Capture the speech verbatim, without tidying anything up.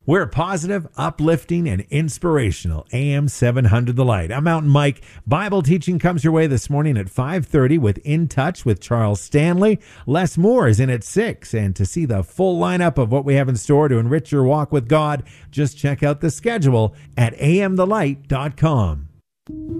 We're positive, uplifting, and inspirational. A M seven hundred The Light. I'm Mountain Mike. Bible teaching comes your way this morning at five thirty with In Touch with Charles Stanley. Les Moore is in at six. And to see the full lineup of what we have in store to enrich your walk with God, just check out the schedule at a m the light dot com.